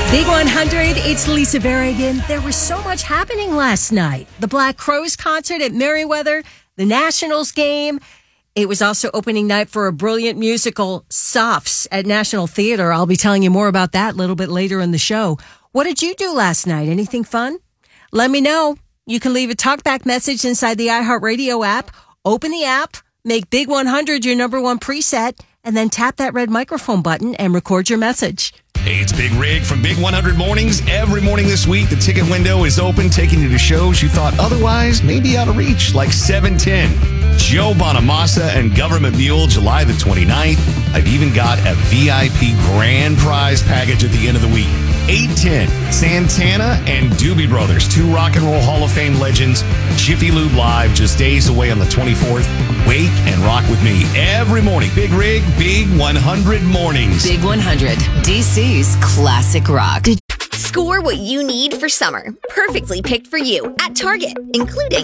Big 100, it's Lisa Berrigan. There was so much happening last night. The Black Crowes concert at Merriweather, the Nationals game. It was also opening night for a brilliant musical, Softs, at National Theater. I'll be telling you more about that a little bit later in the show. What did you do last night? Anything fun? Let me know. You can leave a talkback message inside the iHeartRadio app. Open the app, make Big 100 your number one preset, and then tap that red microphone button and record your message. Hey, it's Big Rig from Big 100 Mornings. Every morning this week, the ticket window is open, taking you to shows you thought otherwise may be out of reach, like 710, Joe Bonamassa and Government Mule, July the 29th. I've even got a VIP grand prize package at the end of the week. 810, Santana and Doobie Brothers, two Rock and Roll Hall of Fame legends. Jiffy Lube Live, just days away on the 24th. Wake and rock with me every morning. Big Rig, Big 100 Mornings. Big 100, DC's classic rock. Score what you need for summer. Perfectly picked for you at Target, including